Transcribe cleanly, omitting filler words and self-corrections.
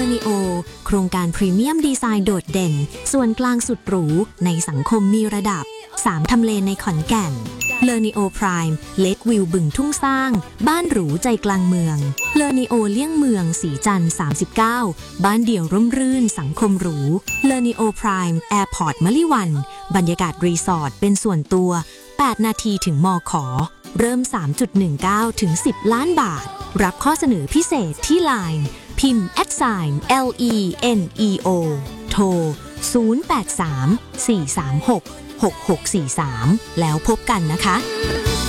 นิโอโครงการพรีเมียมดีไซน์โดดเด่นส่วนกลางสุดหรูในสังคมมีระดับ3ทำเลในขอนแก่นเลอนิโอพรายม์เลควิวบึงทุ่งสร้างบ้านหรูใจกลางเมืองเลอนิโอเลี่ยงเมืองสีจันทร์39บ้านเดี่ยวร่มรื่นสังคมหรูเลอนิโอพรายม์แอร์พอร์ตมะลิวันบรรยากาศรีสอร์ทเป็นส่วนตัว8นาทีถึงมข.เริ่ม 3.19 ถึง 10 ล้านบาทรับข้อเสนอพิเศษที่ LINE พิมพ์ @LENEO โทร 083 436 6643 แล้วพบกันนะคะ